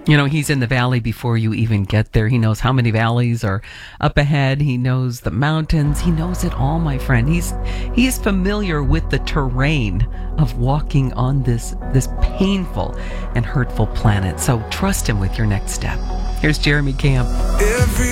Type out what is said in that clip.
You know, he's in the valley before you even get there. He knows how many valleys are up ahead. He knows the mountains. He knows it all, my friend. He is familiar with the terrain of walking on this painful and hurtful planet. So trust him with your next step. Here's Jeremy Camp.